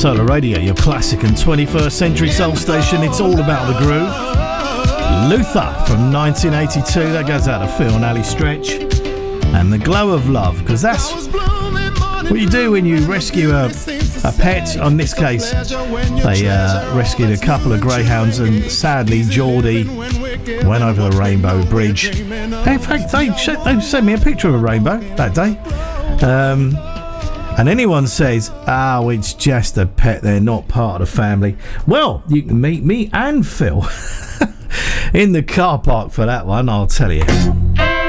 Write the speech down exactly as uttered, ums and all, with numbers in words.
Solar Radio, your classic and twenty-first century soul station. It's all about the groove. Luther from nineteen eighty-two, that goes out to Phil and Ali Stretch. And The Glow of Love, because that's what you do when you rescue a, a pet. On this case, they uh, rescued a couple of greyhounds, and sadly Geordie went over the Rainbow Bridge. In fact, they, they sent me a picture of a rainbow that day. Um, and anyone says, oh, it's just a pet, they're not part of the family. Well, you can meet me and Phil in the car park for that one, I'll tell you.